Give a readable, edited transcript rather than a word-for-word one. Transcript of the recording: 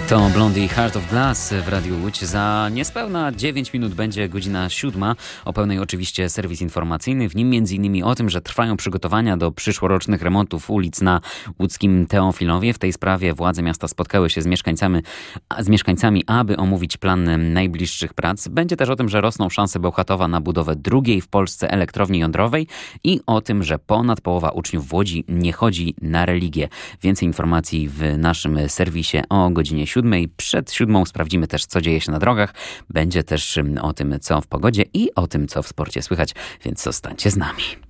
To Blondie Heart of Glass w Radiu Łódź. Za niespełna 9 minut będzie godzina 7. O pełnej oczywiście serwis informacyjny. W nim m.in. o tym, że trwają przygotowania do przyszłorocznych remontów ulic na łódzkim Teofilowie. W tej sprawie władze miasta spotkały się z mieszkańcami, aby omówić plan najbliższych prac. Będzie też o tym, że rosną szanse Bełchatowa na budowę drugiej w Polsce elektrowni jądrowej i o tym, że ponad połowa uczniów w Łodzi nie chodzi na religię. Więcej informacji w naszym serwisie o godzinie 7. Przed 7 sprawdzimy też, co dzieje się na drogach. Będzie też o tym, co w pogodzie i o tym, co w sporcie słychać, więc zostańcie z nami.